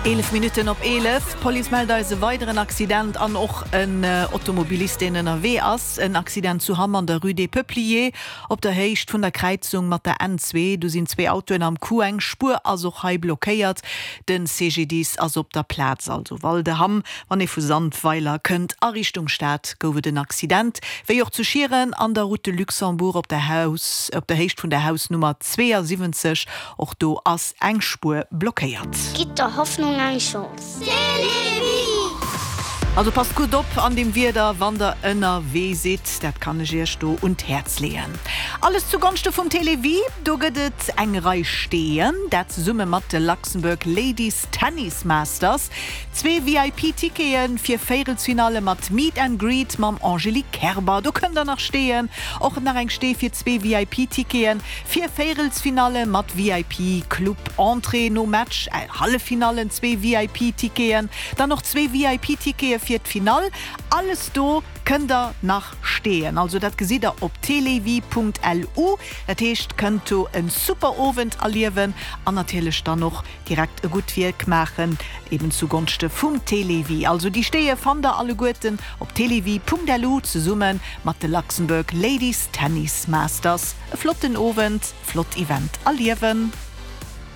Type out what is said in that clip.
11 Minuten op 11. Polimelder is weiteren Accident an och een Automobilist in NRW ass. Ein Accident zu Hamm an der Rue des Peupliers op der Heicht vun der Kreizung mat der N2. Du sind zwei Autoen am Kueng Spur also hei blockéiert. Den CGDs as op der Platz also weil de Hamm wann e vu Sandweiler könnt a Richtung Stadt gowe den Accident. Wéi joch zu schieren an der Route Luxemburg op der Heicht vun der Hausnummer 72 och do ass Engspur blockéiert. Gibt der Hoffnung eine Chance. Also pass gut op an dem wir da wann der NRW sieht, dat kann ich erst do und Herz lehen. Alles zugunsten vom Televi, du gehtt engrei stehen, dat Summe mat de Luxemburg Ladies Tennis Masters, 2 VIP-Ticketen für Fairelsfinale mat Meet and Greet mam Angelique Kerber, du könnt danach stehen, auch nach eng Steh für 2 VIP-Ticketen, 4 Fairelsfinale mat VIP Club Entrée no Match, Hallefinalen 2 VIP-Ticketen, dann noch 2 VIP-Ticketen für das Final. Alles do könnt ihr nach stehen. Also das seht ihr auf televi.lu. Das heißt, könnt ihr einen super Abend erleben und natürlich dann noch direkt ein gut Werk machen, eben zugunsten vom Televi. Also die Stehe von der alle Guten auf televi.lu zusammen mit der Luxemburg Ladies Tennis Masters. Ein flotten Abend, flott Event erleben.